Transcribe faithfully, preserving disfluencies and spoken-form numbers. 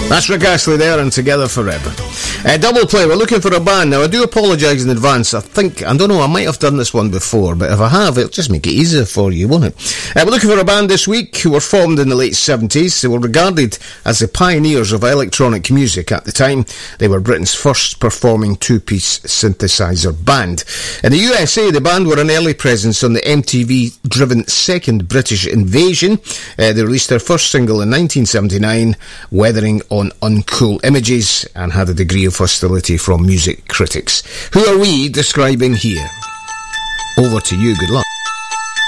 That's Rick Astley there and Together Forever. Uh, double play, we're looking for a band. Now, I do apologise in advance. I think, I don't know, I might have done this one before, but if I have, it'll just make it easier for you, won't it? Uh, we're looking for a band this week who were formed in the late seventies. They were regarded as the pioneers of electronic music at the time. They were Britain's first performing two-piece synthesizer band. In the U S A, the band were an early presence on the M T V-driven Second British Invasion. Uh, they released their first single in nineteen seventy-nine, Weathering on Uncool Images, and had a degree of hostility from music critics. Who are we describing here? Over to you, good luck.